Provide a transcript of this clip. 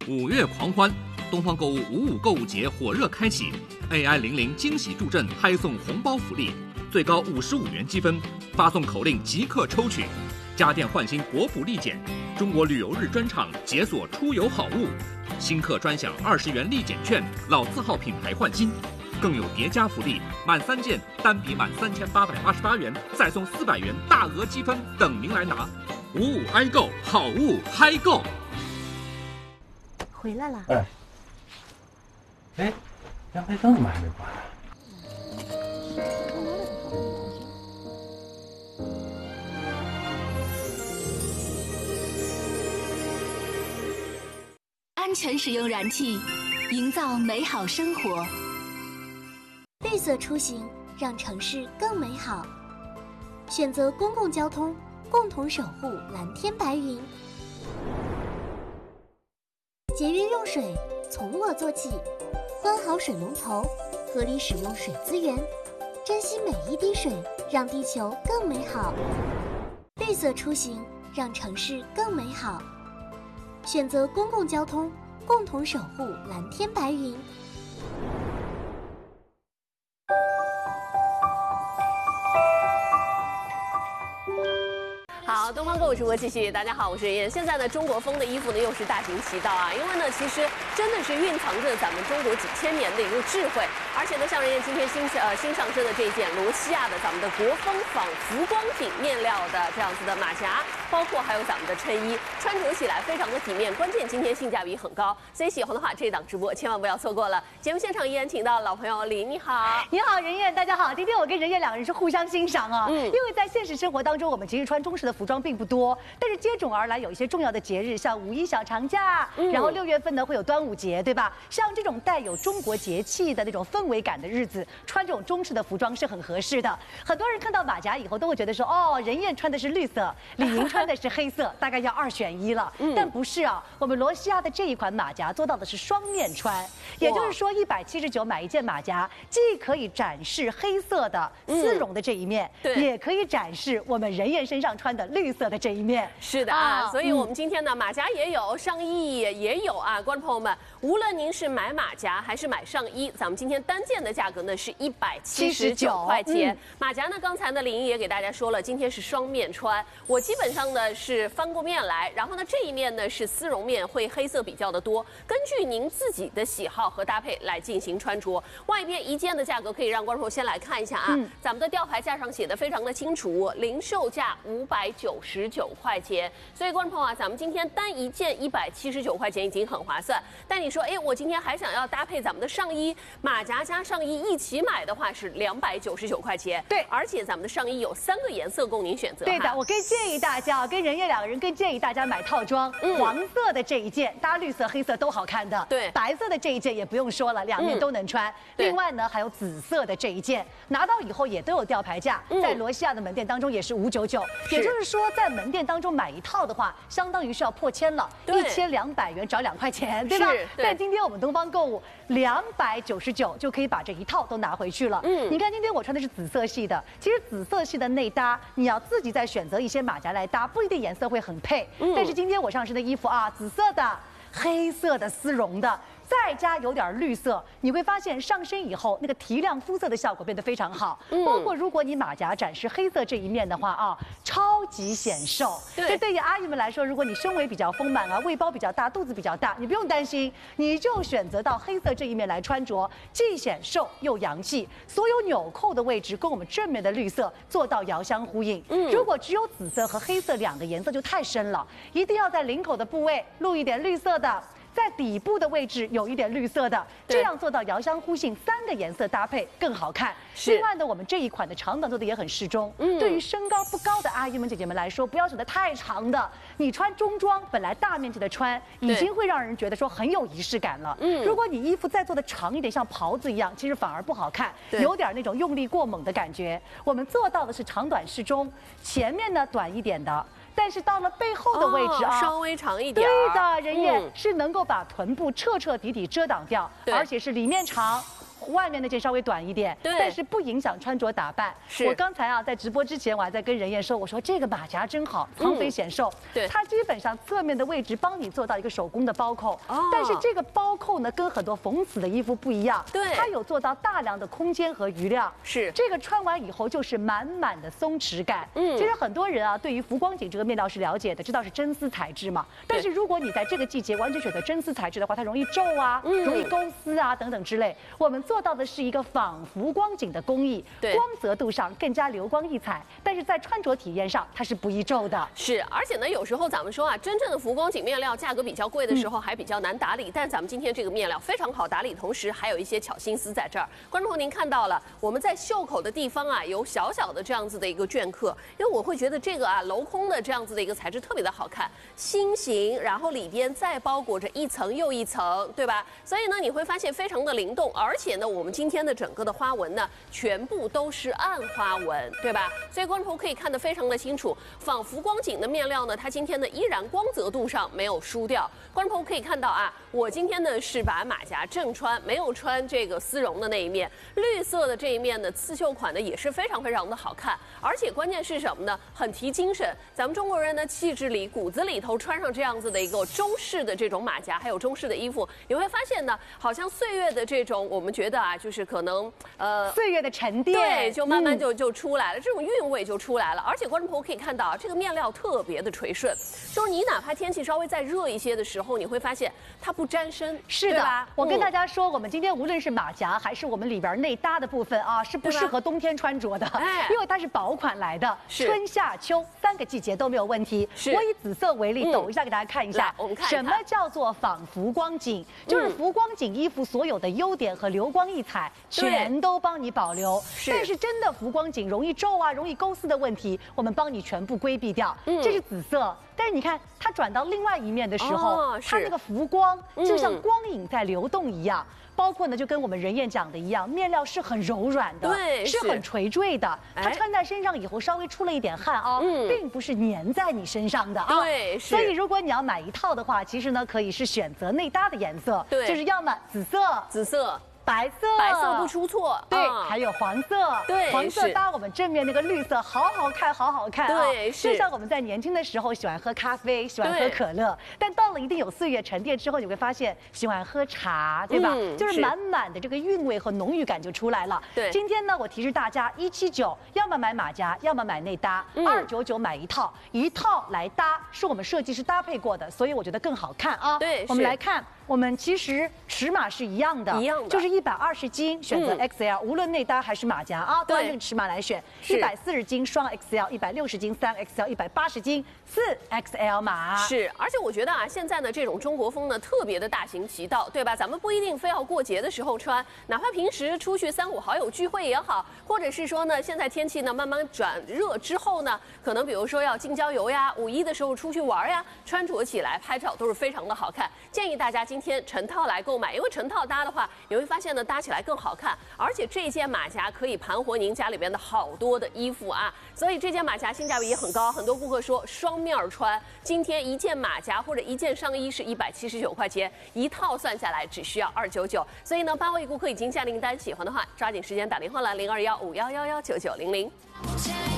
5月狂欢，东方购物55购物节火热开启 ，AI00惊喜助阵，嗨送红包福利，最高55元积分，发送口令即刻抽取。家电换新国补立减，中国旅游日专场解锁出游好物，新客专享20元立减券，老字号品牌换新。更有叠加福利，满3件单笔满3888元，再送400元大额积分等您来拿。55爱购，好物嗨购。 回来了。 哎，阳台灯怎么还没关啊？ 安全使用燃气，营造美好生活。 绿色出行，让城市更美好。选择公共交通，共同守护蓝天白云。节约用水，从我做起。关好水龙头，合理使用水资源，珍惜每一滴水，让地球更美好。绿色出行，让城市更美好。选择公共交通，共同守护蓝天白云。 好，东方购物直播继续。大家好，我是妍。现在呢，中国风的衣服呢又是大行其道啊，因为呢，其实真的是蕴藏着咱们中国几千年的一个智慧。而且呢，像人家今天新上身的这一件罗西亚的咱们的国风仿浮光品面料的这样子的马甲，包括还有咱们的衬衣，穿着起来非常的体面，关键今天性价比很高。所以喜欢的话，这一档直播千万不要错过了。节目现场依然请到老朋友李，你好， 你好，任燕，大家好。今天我跟任燕两个人是互相欣赏啊，因为在现实生活当中，我们其实穿中式的服装并不多，但是接踵而来有一些重要的节日，像5·1小长假，然后6月份呢会有端午节，对吧？像这种带有中国节气的那种氛围感的日子，穿这种中式的服装是很合适的。很多人看到马甲以后都会觉得说，哦，任燕穿的是绿色，李莹穿的是黑色，大概要2选1了。但不是啊，我们罗西亚的这一款马甲做到的是双面穿，也就是说179买一件马甲，既可以展示黑色的丝绒的这一面，也可以展示我们任燕身上穿的绿色的这一面。 是的啊，所以我们今天呢，马甲也有，上衣也有啊，观众朋友们，无论您是买马甲还是买上衣，咱们今天单件的价格呢是179块钱。马甲呢，刚才呢李莹也给大家说了，今天是双面穿，我基本上呢是翻过面来，然后呢这一面呢是丝绒面，会黑色比较的多，根据您自己的喜好和搭配来进行穿着。外边一件的价格可以让观众先来看一下啊，咱们的吊牌架上写的非常的清楚，零售价599块钱。所以观众朋友啊，咱们今天单一件179块钱已经很划算。但你说，哎，我今天还想要搭配咱们的上衣，马甲加上衣一起买的话是299块钱。 对， 而且咱们的上衣有3个颜色供您选择。 对的，我更建议大家，跟任燕两个人更建议大家买套装，黄色的这一件搭绿色、黑色都好看的。 对， 白色的这一件也不用说了，两面都能穿。另外呢，还有紫色的这一件，拿到以后也都有吊牌价，在罗西亚的门店当中也是599。也就是说，在门店当中买一套的话，相当于是要破千了，1200元找2块钱，对吧？但今天我们东方购物299就可以把这一套都拿回去了。你看今天我穿的是紫色系的，其实紫色系的内搭，你要自己再选择一些马甲来搭，不一定颜色会很配。但是今天我上身的衣服啊，紫色的、黑色的丝绒的。再加有点绿色，你会发现上身以后那个提亮肤色的效果变得非常好。包括如果你马甲展示黑色这一面的话啊，超级显瘦。这对于阿姨们来说，如果你胸围比较丰满啊，胃包比较大，肚子比较大，你不用担心，你就选择到黑色这一面来穿着，既显瘦又洋气。所有纽扣的位置跟我们正面的绿色做到遥相呼应。如果只有紫色和黑色2个颜色就太深了，一定要在领口的部位露一点绿色的。在底部的位置有一点绿色的，这样做到遥相呼应，3个颜色搭配更好看。另外呢，我们这一款的长短做的也很适中。对于身高不高的阿姨们、姐姐们来说，不要选择太长的。你穿中装，本来大面积的穿，已经会让人觉得说很有仪式感了。如果你衣服再做的长一点，像袍子一样，其实反而不好看，有点那种用力过猛的感觉。我们做到的是长短适中，前面呢短一点的。但是到了背后的位置啊， 稍微长一点。 对的，任燕是能够把臀部彻彻底底遮挡掉，而且是里面长。 外面那件稍微短一点， 对， 但是不影响穿着打扮。 是我刚才啊在直播之前，我还在跟任燕说，我说这个马甲真好，苍肥显瘦。 对， 它基本上侧面的位置帮你做到一个手工的包扣。但是这个包扣呢，跟很多缝死的衣服不一样， 对， 它有做到大量的空间和余量。 是， 这个穿完以后就是满满的松弛感。其实很多人啊，对于浮光锦这个面料是了解的，知道是真丝材质嘛。但是如果你在这个季节完全选择真丝材质的话，它容易皱啊，容易勾丝啊等等之类。我们做到的是一个仿浮光锦的工艺，光泽度上更加流光溢彩，但是在穿着体验上它是不易皱的。 是，而且呢，有时候咱们说啊，真正的浮光锦面料价格比较贵的时候还比较难打理，但咱们今天这个面料非常好打理，同时还有一些巧心思在这儿。观众朋友，您看到了，我们在袖口的地方啊，有小小的这样子的一个镌刻，因为我会觉得这个啊镂空的这样子的一个材质特别的好看，心形，然后里边再包裹着一层又一层，对吧？所以呢，你会发现非常的灵动，而且呢，我们今天的整个的花纹呢，全部都是暗花纹，对吧？所以观众朋友可以看得非常的清楚，仿浮光锦的面料呢，它今天呢依然光泽度上没有输掉。观众朋友可以看到啊，我今天呢是把马甲正穿，没有穿这个丝绒的那一面，绿色的这一面呢刺绣款呢也是非常非常的好看，而且关键是什么呢？很提精神。咱们中国人的气质里、骨子里头穿上这样子的一个中式的这种马甲，还有中式的衣服，你会发现呢，好像岁月的这种，我们觉得啊，就是可能岁月的沉淀， 对，就慢慢就出来了，这种韵味就出来了。而且观众朋友可以看到啊，这个面料特别的垂顺，就是你哪怕天气稍微再热一些的时候，你会发现它不沾身， 是的吧？我跟大家说，我们今天无论是马甲还是我们里边内搭的部分啊，是不适合冬天穿着的，因为它是薄款来的，春夏秋3个季节都没有问题。我以紫色为例，抖一下给大家看一下， 我们看什么叫做仿浮光锦，就是浮光锦衣服所有的优点和流光溢彩全都帮你保留。但是真的浮光锦容易皱啊、容易勾丝的问题，我们帮你全部规避掉。这是紫色。但是你看，它转到另外一面的时候，它那个浮光就像光影在流动一样。包括呢，就跟我们任燕讲的一样，面料是很柔软的， 对， 是很垂坠的。它穿在身上以后稍微出了一点汗啊，并不是粘在你身上的啊。 对， 所以如果你要买一套的话，其实呢可以是选择内搭的颜色， 对， 就是要么紫色。白色不出错， 对，还有黄色， 对， 黄色搭我们正面那个绿色，好好看啊！ 对， 就像我们在年轻的时候喜欢喝咖啡，喜欢喝可乐，但到了一定有岁月沉淀之后，你会发现喜欢喝茶，对吧？就是满满的这个韵味和浓郁感就出来了。 对， 今天呢，我提示大家179，要么买马甲，要么买内搭，299买一套，一套来搭，是我们设计师搭配过的，所以我觉得更好看啊。 对， 我们来看。我们其实尺码是一样的，就是120斤选择 XL，无论内搭还是马甲啊，都按这个尺码来选。140斤双 XL，160斤3XL，180斤4XL 码。 是，而且我觉得啊，现在呢这种中国风呢特别的大行其道，对吧？咱们不一定非要过节的时候穿，哪怕平时出去3、5好友聚会也好，或者是说呢，现在天气呢慢慢转热之后呢，可能比如说要近郊游呀，5·1的时候出去玩呀，穿着起来拍照都是非常的好看。建议大家今天成套来购买，因为成套搭的话，你会发现呢搭起来更好看，而且这件马甲可以盘活您家里边的好多的衣服啊，所以这件马甲性价比也很高。很多顾客说双面穿，今天一件马甲或者一件上衣是179块钱，一套算下来只需要299。所以呢，8位顾客已经下订单，喜欢的话抓紧时间打电话来0215111990。